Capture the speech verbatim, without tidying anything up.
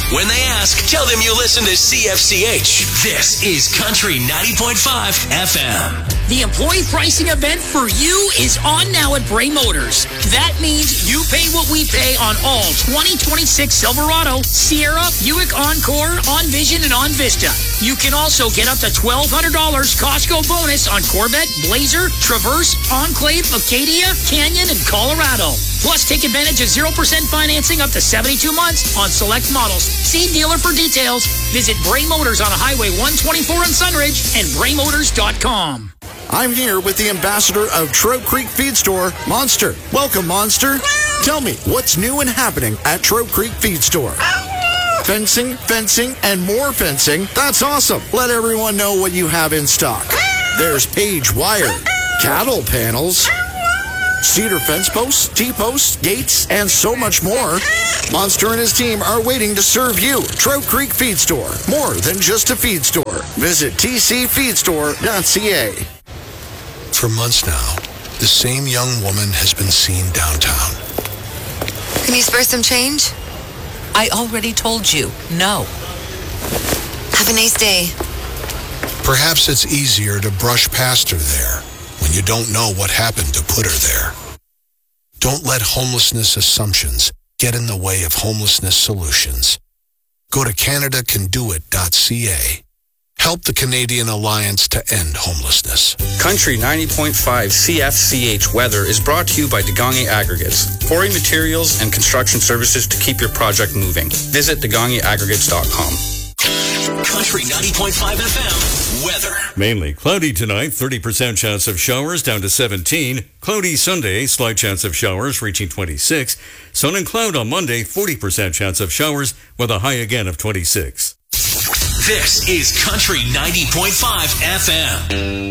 When they ask, tell them you listen to C F C H. This is Country ninety point five F M. The employee pricing event for you is on now at Bray Motors. That means you pay what we pay on all twenty twenty-six Silverado, Sierra, Buick Encore, OnVision, and OnVista. You can also get up to twelve hundred dollars Costco bonus on Corvette, Blazer, Traverse, Enclave, Acadia, Canyon, and Colorado. Plus, take advantage of zero percent financing up to seventy-two months on select models. See dealer for details. Visit Bray Motors on Highway one twenty-four in Sunridge and bray motors dot com. I'm here with the ambassador of Trout Creek Feed Store, Monster. Welcome, Monster. Tell me, what's new and happening at Trout Creek Feed Store? Fencing, fencing, and more fencing. That's awesome. Let everyone know what you have in stock. There's Page Wire, cattle panels, cedar fence posts, T-posts, gates, and so much more. Monster and his team are waiting to serve you. Trout Creek Feed Store, more than just a feed store. Visit t c feed store dot c a. For months now, the same young woman has been seen downtown. Can you spare some change? I already told you, no. Have a nice day. Perhaps it's easier to brush past her there when you don't know what happened to put her there. Don't let homelessness assumptions get in the way of homelessness solutions. Go to canada can do it dot c a. Help the Canadian Alliance to End Homelessness. Country ninety point five C F C H weather is brought to you by Degangi Aggregates, quarry materials and construction services to keep your project moving. Visit degangi aggregates dot com. Country ninety point five F M weather. Mainly cloudy tonight, thirty percent chance of showers down to seventeen. Cloudy Sunday, slight chance of showers reaching twenty-six. Sun and cloud on Monday, forty percent chance of showers with a high again of twenty-six. This is Country ninety point five F M.